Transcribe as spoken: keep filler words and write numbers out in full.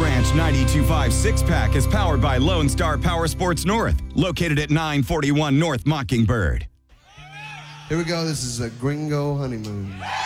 Ranch ninety-two point five six-pack is powered by Lone Star Power Sports North, located at nine forty-one North Mockingbird. Here we go. This is a Gringo Honeymoon.